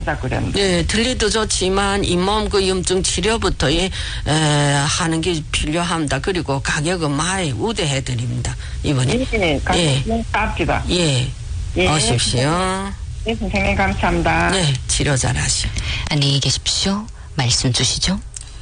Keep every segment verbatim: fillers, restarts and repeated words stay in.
그랬는데. 네, 들리도 좋지만 잇몸 그 염증 치료부터 에, 하는 게 필요합니다. 그리고 가격은 많이 우대해 드립니다. 이번에. 예, 가격은 쌉니다. 예, 예. 오십시오. 네, 선생님 감사합니다. 네, 치료 잘하시오. 안녕히 계십시오. 말씀 주시죠.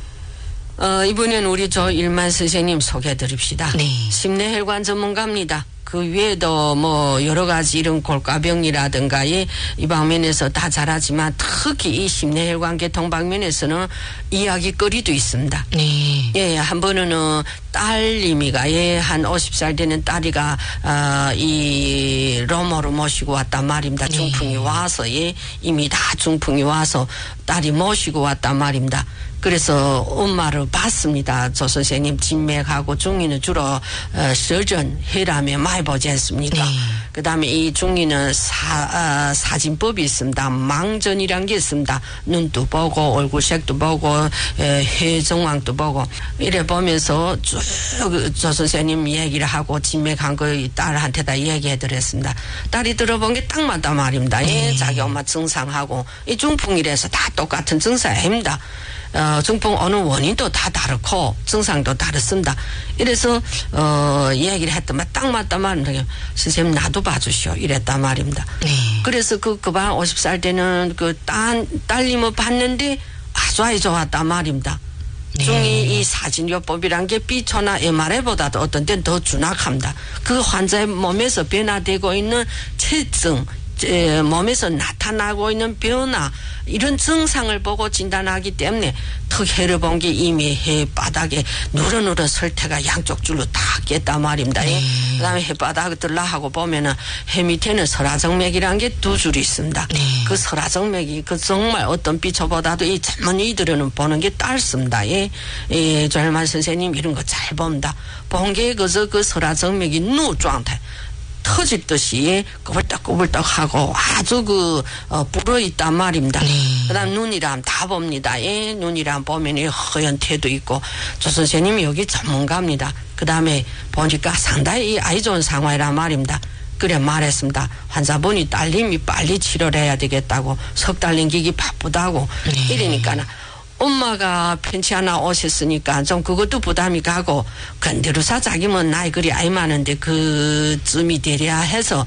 어, 이번엔 우리 저 일만 선생님 소개해 드립시다. 네. 심내혈관 전문가입니다. 그 외에도 뭐 여러 가지 이런 골가병이라든가 이, 이 방면에서 다 잘하지만 특히 이 심내혈관 계통 방면에서는 이야기거리도 있습니다. 네. 예, 한 번은 어, 딸님이가 예, 한 오십 살 되는 딸이가 어, 이 로모를 모시고 왔단 말입니다. 네. 중풍이 와서 예, 이미 다 중풍이 와서 딸이 모시고 왔단 말입니다. 그래서 엄마를 봤습니다. 조 선생님 진맥하고 중이는 주로 어, 서전 혈압에 많이 보지 않습니까? 네. 그 다음에 이 중이는 사, 어, 사진법이 있습니다. 망전이란 게 있습니다. 눈도 보고 얼굴색도 보고 에, 혈정황도 보고 이래 보면서 쭉 조 선생님 얘기를 하고 진맥한 거 딸한테 다 얘기해드렸습니다. 딸이 들어본 게 딱 맞단 말입니다. 예, 자기 엄마 증상하고 이 중풍이라서 다 똑같은 증상입니다. 어, 중풍 어느 원인도 다 다르고 증상도 다르습니다. 이래서 어, 이야기를 했더만 딱 맞단 말입니다. 선생님 나도 봐주시오 이랬단 말입니다. 네. 그래서 그 그반 오십 살 때는 그 딸, 딸님을 봤는데 아주 아주 좋았단 말입니다. 네. 중이 이 사진요법이란 게 B초나 엠알아이보다도 어떤 때는 더 준악합니다. 그 환자의 몸에서 변화되고 있는 체증 에, 몸에서 나타나고 있는 변화 이런 증상을 보고 진단하기 때문에 턱혈을 본 게 이미 혓바닥에 누런누런 설태가 양쪽 줄로 다 깼단 말입니다. 네. 그 다음에 혓바닥을 들라하고 보면은 혓 밑에는 설화정맥이라는 게 두 줄이 있습니다. 네. 그 설화정맥이 그 정말 어떤 비초보다도 이 전문의들은 보는 게 짧습니다. 예, 예, 조혈만 선생님 이런 거 잘 봅니다. 본 게 그저 그 설화정맥이 누状态 터질 듯이 꼬불떡꼬불떡하고 아주 그 어, 불어있단 말입니다. 네. 그다음 눈이랑 다 봅니다. 예, 눈이랑 보면 허연 태도 있고 조 선생님이 여기 전문가입니다. 그다음에 보니까 상당히 아이 좋은 상황이란 말입니다. 그래 말했습니다. 환자분이 딸님이 빨리 치료를 해야 되겠다고 석 달 넘기기 바쁘다고 네. 이러니까는 엄마가 편치 않아 오셨으니까 좀 그것도 부담이 가고 건드루사 자기면 나이 그리 아이 많은데 그쯤이 되랴 해서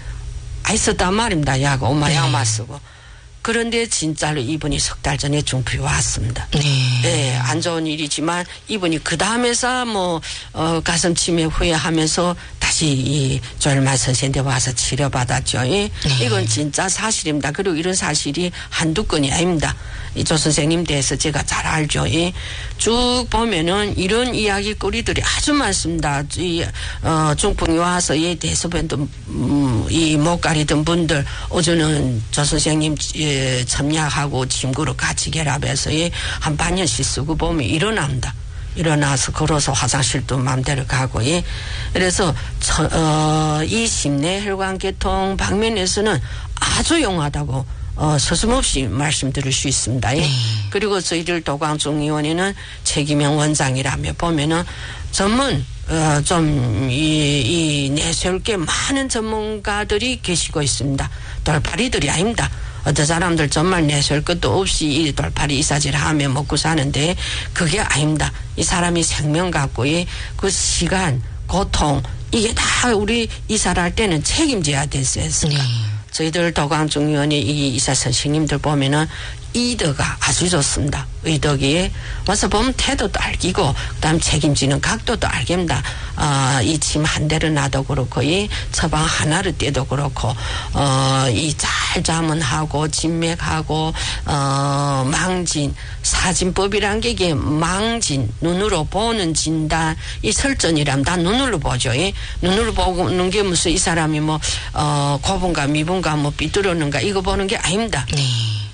아이 썼단 말입니다. 약 엄마 네. 약만 쓰고. 그런데 진짜로 이분이 석 달 전에 중풍이 왔습니다. 네. 네, 안 좋은 일이지만 이분이 그 다음에서 뭐 어, 가슴 치매 후회하면서 다시 이 조혈만 선생님한테 와서 치료받았죠. 예? 네. 이건 진짜 사실입니다. 그리고 이런 사실이 한두 건이 아닙니다. 이 조 선생님 대해서 제가 잘 알죠. 예? 쭉 보면은 이런 이야기거리들이 아주 많습니다. 이 어, 중풍이 와서 이 대소변도 음, 이 못 가리던 분들 어제는 조 선생님 예, 첨약하고 침구로 같이 결합해서 예, 한 반년씩 쓰고 보면 일어납니다. 일어나서 걸어서 화장실도 마음대로 가고 예. 그래서 저, 어, 이 심내혈관 계통 방면에서는 아주 용하다고 어, 서슴없이 말씀드릴 수 있습니다. 예. 네. 그리고 저희들 도광중의원에는 최기명 원장이라며 보면은 전문 어, 좀, 이, 이, 내세울 게 많은 전문가들이 계시고 있습니다. 돌팔이들이 아닙니다. 어떤 사람들 정말 내세울 것도 없이 이 돌팔이 이사질 하며 먹고 사는데 그게 아닙니다. 이 사람이 생명 갖고 그 시간, 고통, 이게 다 우리 이사를 할 때는 책임져야 됐어요. 네. 저희들 도광중의원의 이 이사 선생님들 보면은 이德가 아주 좋습니다. 의덕이 와서 보면 태도도 알기고 그다음 책임지는 각도도 알겠습니다. 어, 이 침 한 대를 놔도 그렇고 이 처방 하나를 떼도 그렇고 어, 이 잘 자문하고 진맥하고 어, 망진 사진법이란 게 이게 망진 눈으로 보는 진단 이 설전이라면 다 눈으로 보죠. 예? 눈으로 보는 게 무슨 이 사람이 뭐 어, 고분가 미분가 뭐 삐뚤었는가 이거 보는 게 아닙니다. 네.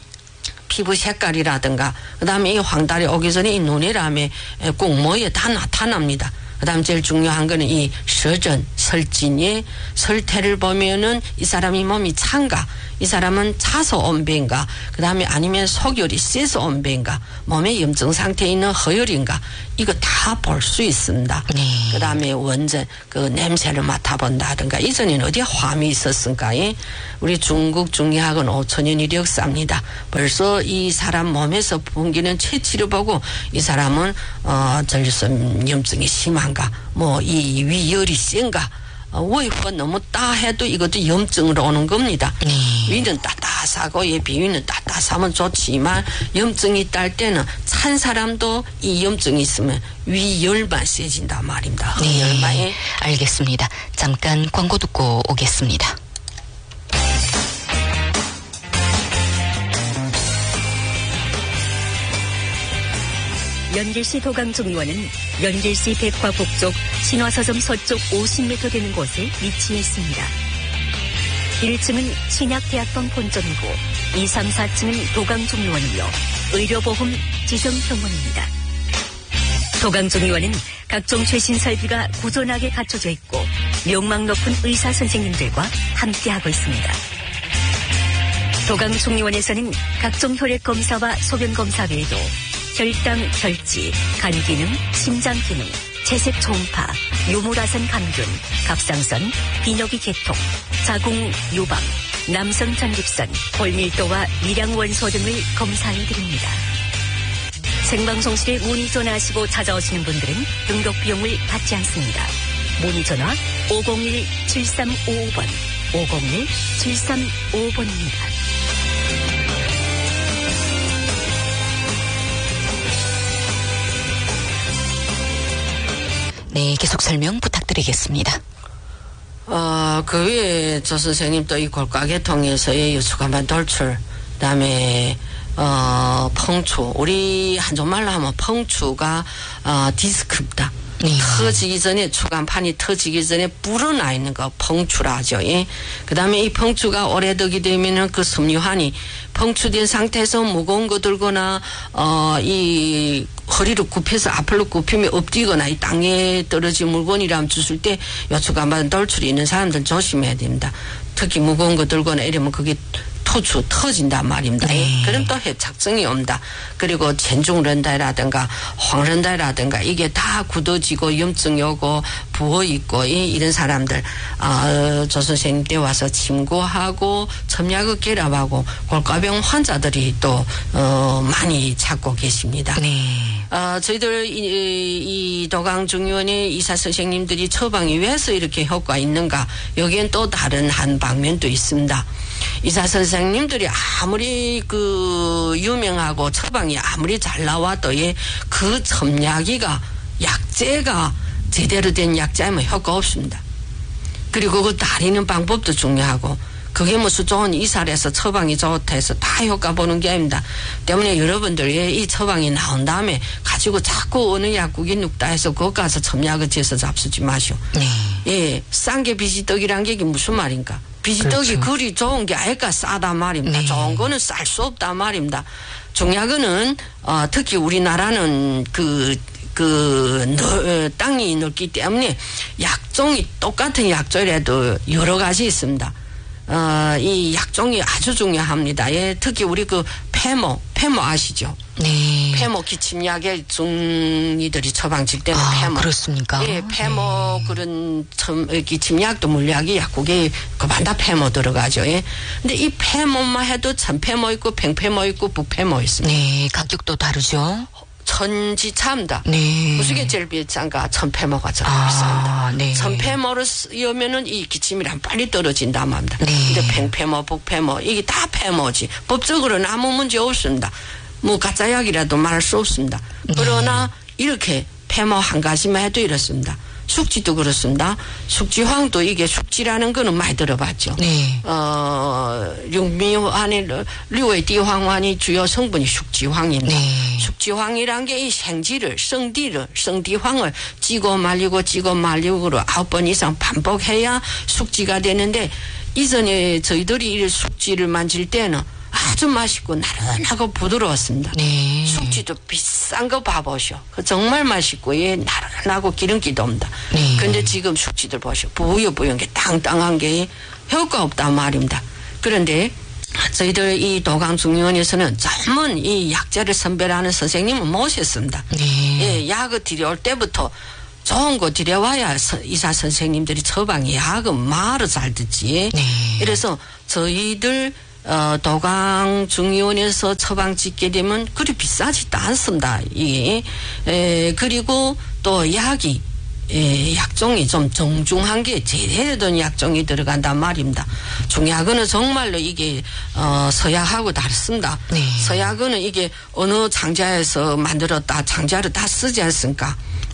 피부 색깔이라든가 그다음에 이 황달이 오기 전에 이 눈이라며 꼭 뭐에 다 나타납니다. 그다음 제일 중요한 거는 이 서전 설진이 설태를 보면은 이 사람이 몸이 찬가, 이 사람은 차서 온 배인가, 그 다음에 아니면 속열이 세서 온 배인가, 몸의 염증 상태에 있는 허열인가, 이거 다 볼 수 있습니다. 네. 그 다음에 원전 그 냄새를 맡아본다든가, 이전에는 어디에 화음이 있었을까? 우리 중국 중의학은 오천 년이 역사입니다. 벌써 이 사람 몸에서 풍기는 체취를 보고 이 사람은 어 전립선 염증이 심한가, 뭐 이 위열이 센가, 어, 위가 너무 따해도 이것도 염증으로 오는 겁니다. 네. 위는 따뜻하고 예 비위는 따뜻하면 좋지만 염증이 있다 때는 찬 사람도 이 염증이 있으면 위열만 세진단 말입니다. 네. 열만이. 알겠습니다. 잠깐 광고 듣고 오겠습니다. 연길시 도강중의원은 연길시 백화 북쪽 신화서점 서쪽 오십 미터 되는 곳에 위치해 있습니다. 일 층은 신약대학병 본점이고 이, 삼, 사 층은 도강중의원이며 의료보험 지정병원입니다. 도강중의원은 각종 최신 설비가 구존하게 갖춰져 있고 명망 높은 의사 선생님들과 함께하고 있습니다. 도강중의원에서는 각종 혈액 검사와 소변 검사 외에도 혈당, 혈지, 간 기능, 심장 기능, 채색 초음파, 요모라산 감균, 갑상선, 비뇨기 개통, 자궁 유방, 남성 전립선, 골밀도와 미량 원소 등을 검사해 드립니다. 생방송실에 문의 전화하시고 찾아오시는 분들은 등록 비용을 받지 않습니다. 문의 전화 오공일 칠삼오오 번, 오공일 칠삼오오 번입니다. 네, 계속 설명 부탁드리겠습니다. 어, 그 위에 조 선생님 또 이 골가계통에서의 유축한반 돌출, 그 다음에, 어, 펑추. 우리 한국말로 하면 펑추가, 어, 디스크입니다. 네. 터지기 전에, 추간판이 터지기 전에 불어나 있는 거 펑추라 하죠. 예? 그 다음에 이 펑추가 오래되게 되면은 그 섬유환이 펑추된 상태에서 무거운 거 들거나, 어, 이, 허리를 굽혀서 앞으로 굽히면 엎드리거나 이 땅에 떨어진 물건이라면 주실 때 요추간반 돌출이 있는 사람들 조심해야 됩니다. 특히 무거운 거 들거나 이러면 그게 토추 터진단 말입니다. 네. 그럼 또 해착증이 옵니다. 그리고 젠중런다라든가 황런다라든가 이게 다 굳어지고 염증이 오고 부어 있고 이, 이런 사람들 아, 조 선생님 때 와서 침구하고 첨약을 결합하고 골가병 환자들이 또 어, 많이 찾고 계십니다. 네. 어, 저희들 이, 이 도강중의원의 의사 선생님들이 처방이 왜서 이렇게 효과가 있는가, 여기엔 또 다른 한 방면도 있습니다. 의사 선생님들이 아무리 그 유명하고 처방이 아무리 잘 나와도 예, 그 첨약이가 약재가 제대로 된 약재면 효과 없습니다. 그리고 그 다리는 방법도 중요하고 그게 무슨 좋은 이사래서 처방이 좋다 해서 다 효과 보는 게 아닙니다. 때문에 여러분들이 이 처방이 나온 다음에 가지고 자꾸 어느 약국이 눕다 해서 거기 가서 첨약을 재서 잡수지 마시오. 네. 예, 싼 게 비지떡이란 게 이게 무슨 말인가? 비지떡이 그렇죠. 그리 좋은 게 아닐까 싸단 말입니다. 네. 좋은 거는 쌀 수 없단 말입니다. 종약은 어, 특히 우리나라는 그 그, 너, 땅이 넓기 때문에 약종이 똑같은 약종이라도 여러 가지 있습니다. 어, 이 약종이 아주 중요합니다. 예, 특히 우리 그 폐모, 폐모 아시죠? 네. 폐모 기침약에 중이들이 처방질 때는 아, 폐모. 그렇습니까? 예, 폐모 그런 첨, 기침약도 물약이 약국에 그만다 폐모 들어가죠. 예. 근데 이 폐모만 해도 천폐모 있고 평폐모 있고 부폐모 있습니다. 네, 가격도 다르죠? 천지차입니다. 네. 무슨게 제일 비싼가? 천폐모가 제일 아, 비쌉니다. 네. 천폐모를 쓰면은 이 기침이랑 빨리 떨어진다 말입니다. 네. 근데 평폐모, 북폐모 이게 다 폐모지. 법적으로는 아무 문제 없습니다. 뭐 가짜약이라도 말할 수 없습니다. 그러나 이렇게 폐모 한 가지만 해도 이렇습니다. 숙지도 그렇습니다. 숙지황도 이게 숙지라는 거는 많이 들어봤죠. 네. 어, 육미환의 류의디황환이 주요 성분이 숙지황입니다. 네. 숙지황이란 게 이 생지를, 성디를, 성디황을 찌고 말리고 찌고 말리고로 아홉 번 이상 반복해야 숙지가 되는데 이전에 저희들이 이 숙지를 만질 때는 아주 맛있고 나른하고 부드러웠습니다. 네. 숙지도 비싼 거 봐보시오. 그 정말 맛있고 예 나른하고 기름기도 없다. 네. 근데 지금 숙지들 보시오. 부유부유한 게 땅땅한 게 효과 없단 말입니다. 그런데 저희들 이 도강중의원에서는 전문 이 약재를 선별하는 선생님을 모셨습니다. 네. 예, 약을 들여올 때부터 좋은 거 들여와야 서, 의사 선생님들이 처방이 약은 말을 잘 듣지. 네. 그래서 저희들 어, 도강중의원에서 처방 짓게 되면 그리 비싸지도 않습니다. 이게 에, 그리고 또 약이 예, 약종이 좀 정중한 게 제대로 된 약종이 들어간단 말입니다. 중약은 정말로 이게 어, 서약하고 다릅니다. 네. 서약은 이게 어느 장자에서 만들었다 장자를 다 쓰지 않습니까?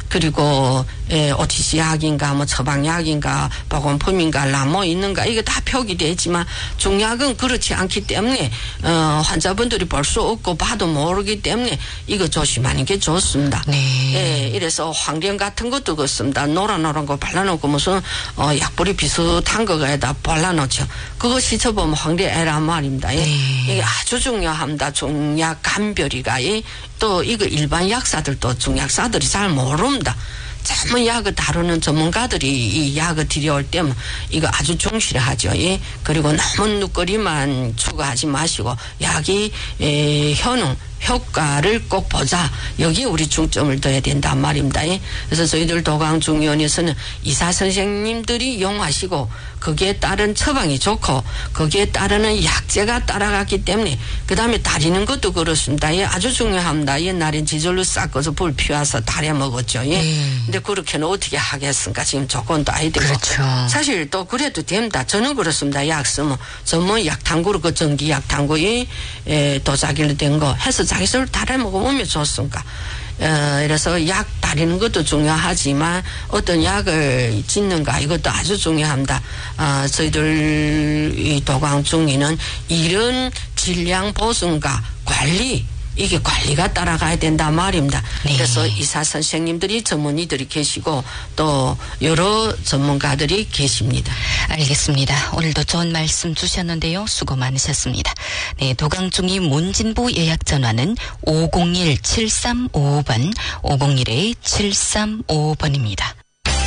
그리고 예, 오티씨 약인가 뭐 처방약인가 보건품인가 라모 있는가 이게 다 표기되어 있지만 중약은 그렇지 않기 때문에 어, 환자분들이 볼 수 없고 봐도 모르기 때문에 이거 조심하는 게 좋습니다. 네. 예, 이래서 황련 같은 것도 그렇습니다. 노란노란 거 발라놓고 무슨 어, 약불이 비슷한 거에다 발라놓죠. 그거 씻어보면 황련애란 말입니다. 예. 네. 이게 아주 중요합니다. 중약 감별이가 예. 또 이거 일반 약사들도 중약사들이 잘 모릅니다. 전문 약을 다루는 전문가들이 이 약을 들여올 때면 이거 아주 중시하죠. 예. 그리고 너무 누거리만 추가하지 마시고 약이 에, 효능 효과를 꼭 보자. 여기에 우리 중점을 둬야 된단 말입니다. 예. 그래서 저희들 도강중의원에서는 의사 선생님들이 이용하시고 거기에 따른 처방이 좋고 거기에 따르는 약재가 따라갔기 때문에 그 다음에 다리는 것도 그렇습니다. 예. 아주 중요합니다. 옛날엔 지절로 싹어서 불 피워서 다려 먹었죠. 예. 네. 근데 그렇게는 어떻게 하겠습니까? 지금 조건도 아이 되고. 그렇죠. 사실 또 그래도 됩니다. 저는 그렇습니다. 약 쓰면 전문 약탕구로 그 전기 약탕구에 도자기로 된 거 해서 자기 스스로 다려 먹으면 좋습니까? 어, 그래서 약 다리는 것도 중요하지만 어떤 약을 짓는가 이것도 아주 중요합니다. 어, 저희들 이 도강중의는 이런 질량 보증과 관리 이게 관리가 따라가야 된단 말입니다. 네. 그래서 의사 선생님들이 전문의들이 계시고 또 여러 전문가들이 계십니다. 알겠습니다. 오늘도 좋은 말씀 주셨는데요. 수고 많으셨습니다. 네, 도강중의 문진보 예약 전화는 오공일 칠삼오오 번, 오공일 칠삼오오 번입니다.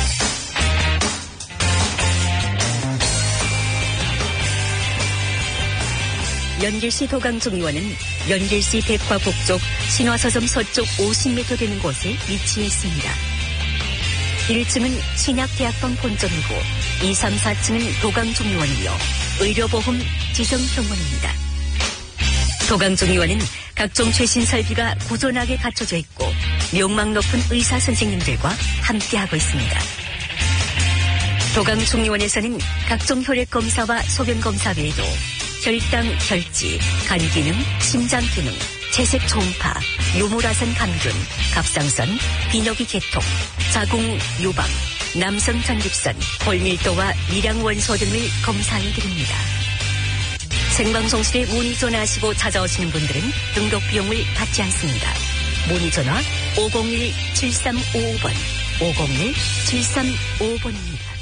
연길시 도강중의원은 연길시 백화북쪽 신화서점 서쪽 오십 미터 되는 곳에 위치해 있습니다. 일 층은 신약대학병 본점이고 이, 삼, 사 층은 도강중의원이며 의료보험 지정병원입니다. 도강중의원은 각종 최신 설비가 고존하게 갖춰져 있고 명망 높은 의사 선생님들과 함께하고 있습니다. 도강중의원에서는 각종 혈액검사와 소변검사 외에도 혈당, 혈지, 간기능, 심장기능, 채색 초음파, 요모라선 감균, 갑상선, 비너기 개통, 자궁 유방, 남성 전립선, 골밀도와 미량 원소 등을 검사해드립니다. 생방송실에 문의 전화하시고 찾아오시는 분들은 등록 비용을 받지 않습니다. 문의 전화 오공일 칠삼오오 번, 오공일 칠삼오오 번입니다.